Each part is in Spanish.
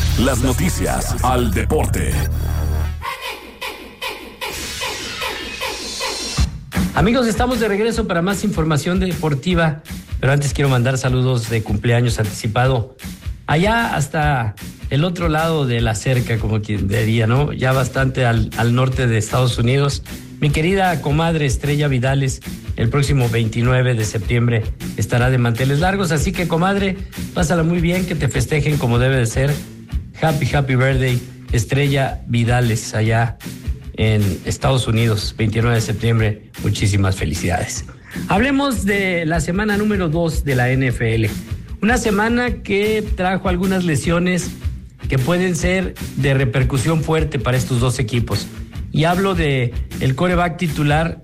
Las noticias al deporte. Amigos, estamos de regreso para más información deportiva, pero antes quiero mandar saludos de cumpleaños anticipado. Allá hasta el otro lado de la cerca, como quien diría, ¿no? Ya bastante al norte de Estados Unidos. Mi querida comadre Estrella Vidales, el próximo 29 de septiembre estará de manteles largos, así que, comadre, pásala muy bien, que te festejen como debe de ser. Happy birthday, Estrella Vidales, allá en Estados Unidos, 29 de septiembre. Muchísimas felicidades. Hablemos de la semana número 2 de la NFL. Una semana que trajo algunas lesiones que pueden ser de repercusión fuerte para estos dos equipos. Y hablo de el quarterback titular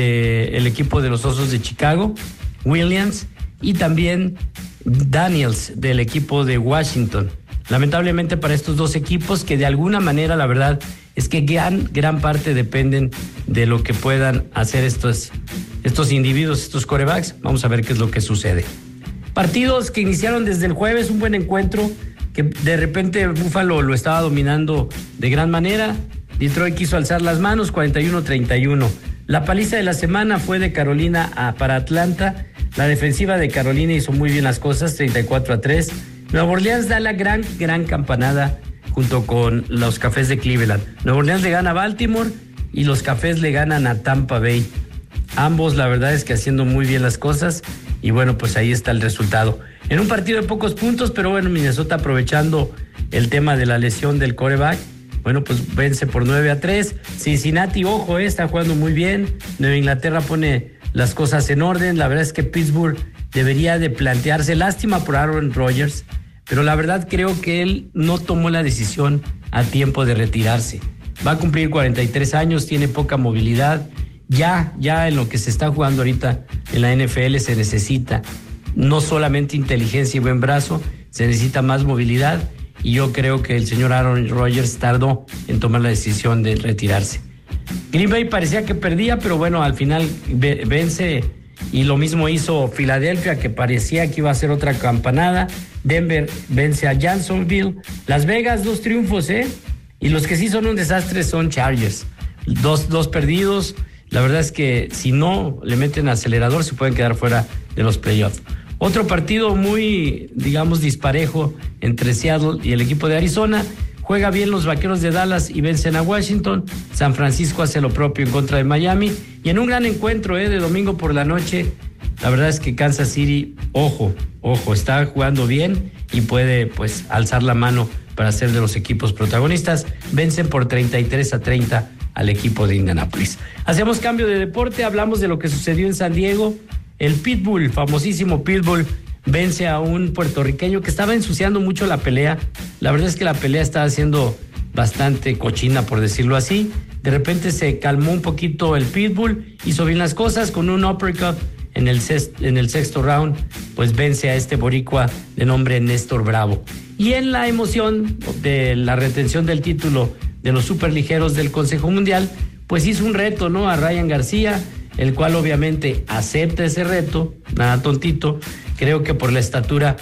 del equipo de los Osos de Chicago, Williams, y también Daniels del equipo de Washington. Lamentablemente para estos dos equipos, que de alguna manera, la verdad es que gran parte dependen de lo que puedan hacer estos individuos, estos quarterbacks. Vamos a ver qué es lo que sucede. Partidos que iniciaron desde el jueves, un buen encuentro, que de repente Buffalo lo estaba dominando de gran manera. Detroit quiso alzar las manos, 41-31. La paliza de la semana fue de Carolina para Atlanta. La defensiva de Carolina hizo muy bien las cosas, 34-3. Nueva Orleans da la gran campanada junto con los Cafés de Cleveland. Nueva Orleans le gana a Baltimore y los Cafés le ganan a Tampa Bay. Ambos, la verdad es que haciendo muy bien las cosas, y bueno, pues ahí está el resultado. En un partido de pocos puntos, pero bueno, Minnesota, aprovechando el tema de la lesión del quarterback, bueno, pues vence por 9-3. Cincinnati, ojo, está jugando muy bien. Nueva Inglaterra pone las cosas en orden. La verdad es que Pittsburgh debería de plantearse, lástima por Aaron Rodgers, pero la verdad creo que él no tomó la decisión a tiempo de retirarse. Va a cumplir 43 años, tiene poca movilidad. Ya en lo que se está jugando ahorita en la NFL se necesita no solamente inteligencia y buen brazo, se necesita más movilidad, y yo creo que el señor Aaron Rodgers tardó en tomar la decisión de retirarse. Green Bay parecía que perdía, pero bueno, al final vence, y lo mismo hizo Filadelfia, que parecía que iba a ser otra campanada. Denver vence a Jacksonville. Las Vegas, 2 triunfos, y los que sí son un desastre son Chargers, dos perdidos. La verdad es que si no le meten acelerador se pueden quedar fuera de los playoffs. Otro partido muy, digamos, disparejo entre Seattle y el equipo de Arizona. Juega bien los Vaqueros de Dallas y vencen a Washington. San Francisco hace lo propio en contra de Miami. Y en un gran encuentro de domingo por la noche, la verdad es que Kansas City, ojo, está jugando bien y puede pues alzar la mano para ser de los equipos protagonistas. Vencen por 33-30 al equipo de Indianápolis. Hacemos cambio de deporte, hablamos de lo que sucedió en San Diego. El Pitbull, famosísimo Pitbull, vence a un puertorriqueño que estaba ensuciando mucho la pelea. La verdad es que la pelea estaba siendo bastante cochina, por decirlo así. De repente se calmó un poquito el Pitbull, hizo bien las cosas con un uppercut en el sexto round, pues vence a este boricua de nombre Néstor Bravo. Y en la emoción de la retención del título de los superligeros del Consejo Mundial, pues hizo un reto, ¿no?, a Ryan García, el cual obviamente acepta ese reto, nada tontito. Creo que por la estatura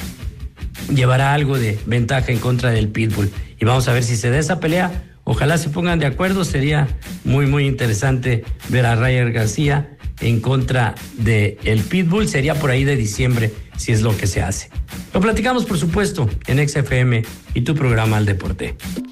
llevará algo de ventaja en contra del Pitbull. Y vamos a ver si se da esa pelea. Ojalá se pongan de acuerdo, sería muy interesante ver a Ryan García en contra de el Pitbull. Sería por ahí de diciembre, si es lo que se hace. Lo platicamos, por supuesto, en XFM y tu programa Al Deporte.